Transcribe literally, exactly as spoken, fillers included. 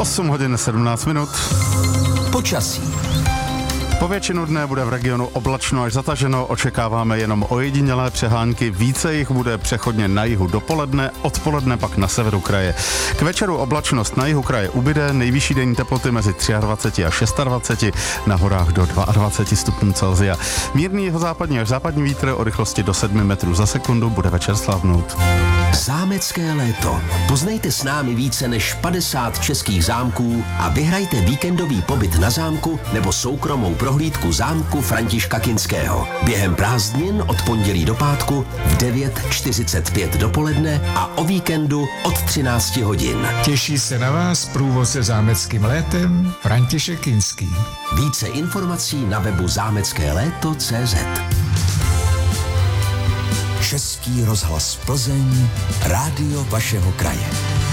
osm hodin sedmnáct minut. Počasí. Po většinu dne bude v regionu oblačno až zataženo, očekáváme jenom ojedinělé přehánky, více jich bude přechodně na jihu dopoledne, odpoledne pak na severu kraje. K večeru oblačnost na jihu kraje ubyde, nejvyšší denní teploty mezi dvacet tři a dvacet šest, na horách do dvacet dva stupňů Celsia. Mírný jihozápadní až západní vítr o rychlosti do sedmi metrů za sekundu bude večer slavnout. Zámecké léto. Poznejte s námi více než padesát českých zámků a vyhrajte víkendový pobyt na zámku nebo soukromou prohlídku zámku Františka Kinského. Během prázdnin od pondělí do pátku v devět čtyřicet pět dopoledne a o víkendu od třináct hodin. Těší se na vás průvodce zámeckým létem František Kinský. Více informací na webu zámecké léto tečka cé zet. Český rozhlas Plzeň, rádio vašeho kraje.